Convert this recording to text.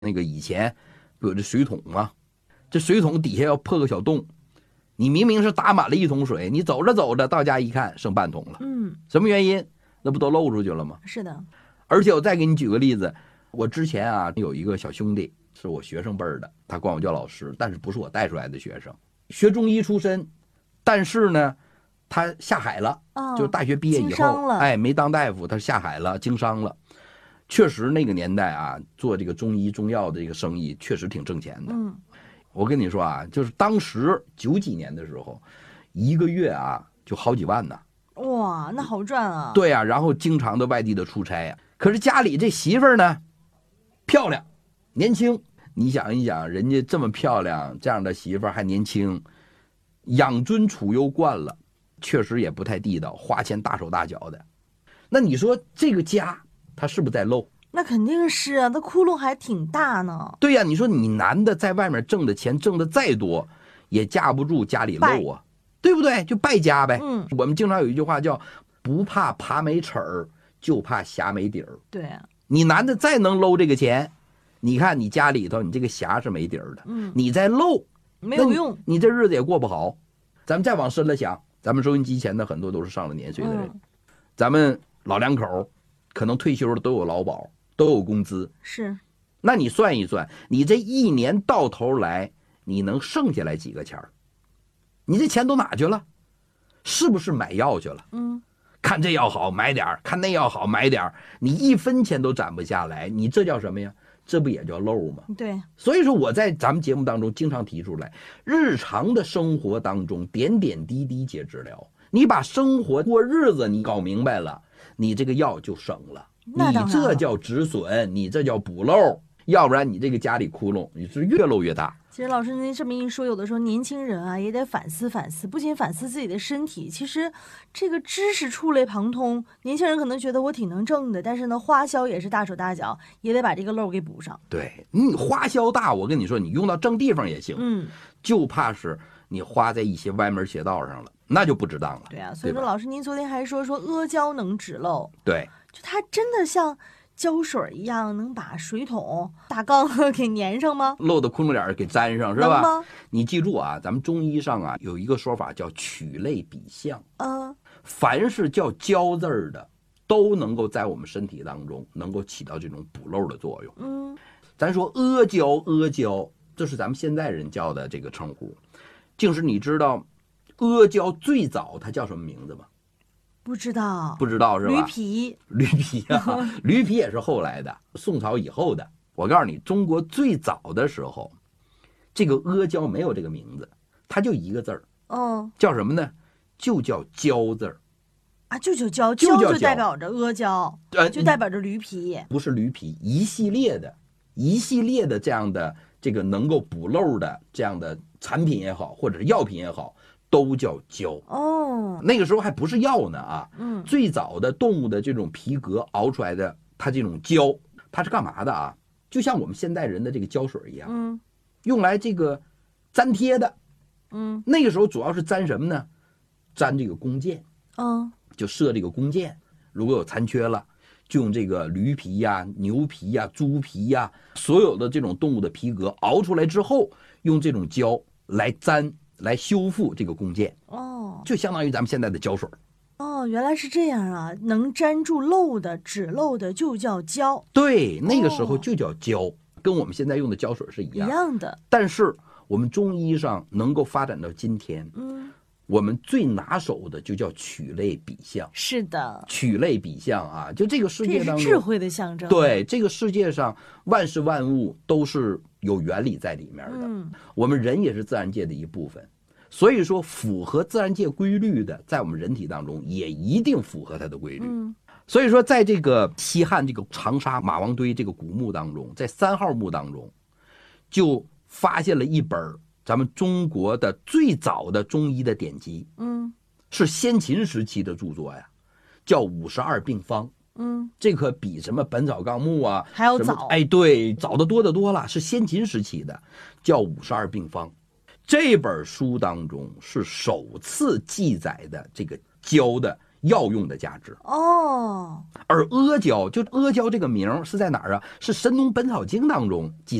那个以前不有这水桶吗？这水桶底下要破个小洞，你明明是打满了1桶水，你走着走着到家一看剩半桶了。什么原因？那不都漏出去了吗？ 是的。 而且我再给你举个例子，我之前啊有一个小兄弟是我学生辈儿的，他管我叫老师，但是不是我带出来的学生，学中医出身，但是呢他下海了，就是大学毕业以后，没当大夫，他下海了，经商了。确实那个年代啊，做这个中医中药的这个生意确实挺挣钱的。我跟你说啊，就是当时90几年的时候，1个月啊就好几万呢。 哇，那好赚啊！ 对啊，然后经常的外地的出差啊。可是家里这媳妇儿呢，漂亮，年轻。你想一想，人家这么漂亮，这样的媳妇儿还年轻，养尊处优惯了，确实也不太地道，花钱大手大脚的。那你说这个家，他是不是在漏？ 那肯定是啊，那窟窿还挺大呢。 对呀，你说你男的在外面挣的钱挣的再多，也架不住家里漏啊，对不对？就败家呗。我们经常有一句话叫“不怕爬没齿儿，就怕匣没底儿”。 对啊， 你男的再能搂这个钱，你看你家里头你这个匣是没底儿的，你再漏没有用， 你这日子也过不好。咱们再往深了想，咱们收音机前的很多都是上了年岁的人，咱们老两口可能退休的都有劳保，都有工资。 是， 那你算一算，你这一年到头来你能剩下来几个钱儿？你这钱都哪去了？是不是买药去了？看这药好买点儿，看那药好买点儿，你1分钱都攒不下来，你这叫什么呀？这不也叫漏吗？ 对。 所以说我在咱们节目当中经常提出来，日常的生活当中点点滴滴皆治疗。你把生活过日子你搞明白了，你这个药就省了。你这叫止损，你这叫补漏，要不然你这个家里窟窿你是越漏越大。 其实老师您这么一说，有的时候年轻人啊也得反思反思，不仅反思自己的身体，其实这个知识触类旁通。年轻人可能觉得我挺能挣的，但是呢花销也是大手大脚，也得把这个漏给补上。 对，你花销大，我跟你说你用到正地方也行，就怕是你花在一些歪门邪道上了，那就不值当了。 对啊，所以说老师您昨天还说阿胶能止漏。 对， 就它真的像胶水一样能把水桶大缸给粘上吗？ 漏的窟窿眼给粘上是吧？能吗？你记住啊，咱们中医上啊有一个说法叫取类比象。凡是叫胶字儿的都能够在我们身体当中能够起到这种补漏的作用。咱说阿胶，这是咱们现在人叫的这个称呼。净是你知道阿胶最早它叫什么名字吗？ 不知道是吧？驴皮啊，驴皮也是后来的，宋朝以后的。我告诉你，中国最早的时候，这个阿胶没有这个名字，它就一个字儿，叫什么呢？就叫胶字儿啊，就叫胶，胶就代表着阿胶，就代表着驴皮， 不是驴皮，一系列的这样的这个能够补漏的这样的产品也好，或者是药品也好，都叫胶。那个时候还不是药呢啊。最早的动物的这种皮革熬出来的，它这种胶，它是干嘛的啊？就像我们现代人的这个胶水一样，用来这个粘贴的。那个时候主要是粘什么呢？粘这个弓箭。就射这个弓箭，如果有残缺了，就用这个驴皮呀、牛皮呀、猪皮呀，所有的这种动物的皮革熬出来之后，用这种胶来粘来修复这个弓箭。就相当于咱们现在的胶水。 原来是这样啊，能粘住漏的止漏的就叫胶。 对，那个时候就叫胶，跟我们现在用的胶水是一样的。 但是我们中医上能够发展到今天，我们最拿手的就叫取类比象。 是的， 取类比象啊，就这个世界当中， 这是智慧的象征。 对，这个世界上万事万物都是有原理在里面的。我们人也是自然界的一部分，所以说符合自然界规律的，在我们人体当中也一定符合它的规律。所以说，在这个西汉这个长沙马王堆这个古墓当中，在3号墓当中，就发现了一本咱们中国的最早的中医的典籍，是先秦时期的著作呀，叫52病方。这可比什么本草纲目啊还要早。 对，早得多得多了，是先秦时期的，叫52病方。这本书当中是首次记载的这个胶的药用的价值。 哦， 而阿胶，就阿胶这个名是在哪儿啊？是《神农本草经》当中记